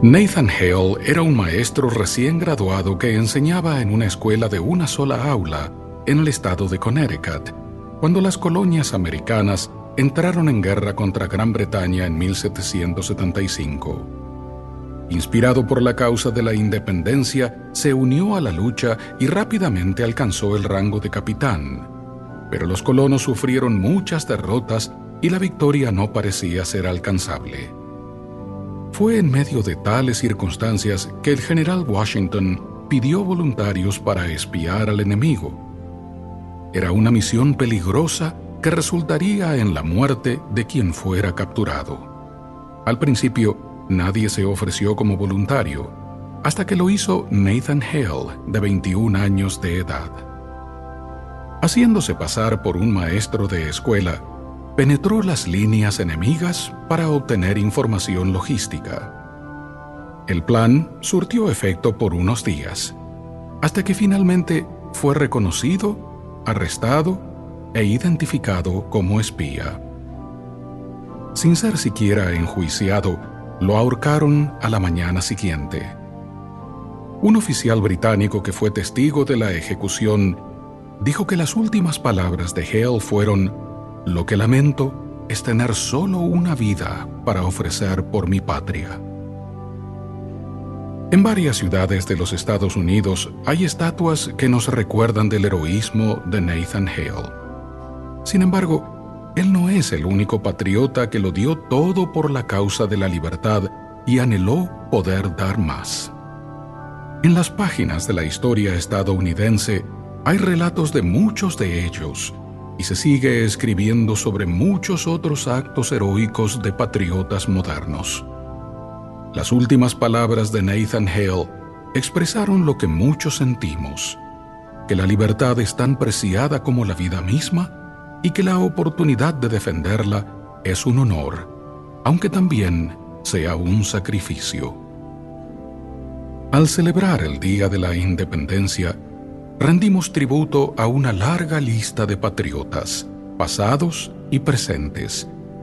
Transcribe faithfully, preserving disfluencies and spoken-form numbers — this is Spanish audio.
Nathan Hale era un maestro recién graduado que enseñaba en una escuela de una sola aula en el estado de Connecticut, cuando las colonias americanas entraron en guerra contra Gran Bretaña en mil setecientos setenta y cinco. Inspirado por la causa de la independencia, se unió a la lucha y rápidamente alcanzó el rango de capitán. Pero los colonos sufrieron muchas derrotas y la victoria no parecía ser alcanzable. Fue en medio de tales circunstancias que el general Washington pidió voluntarios para espiar al enemigo. Era una misión peligrosa que resultaría en la muerte de quien fuera capturado. Al principio, nadie se ofreció como voluntario, hasta que lo hizo Nathan Hale, de veintiún años de edad. Haciéndose pasar por un maestro de escuela, penetró las líneas enemigas para obtener información logística. El plan surtió efecto por unos días, hasta que finalmente fue reconocido, arrestado e identificado como espía. Sin ser siquiera enjuiciado, lo ahorcaron a la mañana siguiente. Un oficial británico que fue testigo de la ejecución dijo que las últimas palabras de Hale fueron: «Lo que lamento es tener solo una vida para ofrecer por mi patria». En varias ciudades de los Estados Unidos hay estatuas que nos recuerdan del heroísmo de Nathan Hale. Sin embargo, él no es el único patriota que lo dio todo por la causa de la libertad y anheló poder dar más. En las páginas de la historia estadounidense hay relatos de muchos de ellos, y se sigue escribiendo sobre muchos otros actos heroicos de patriotas modernos. Las últimas palabras de Nathan Hale expresaron lo que muchos sentimos: que la libertad es tan preciada como la vida misma y que la oportunidad de defenderla es un honor, aunque también sea un sacrificio. Al celebrar el Día de la Independencia, rendimos tributo a una larga lista de patriotas, pasados y presentes,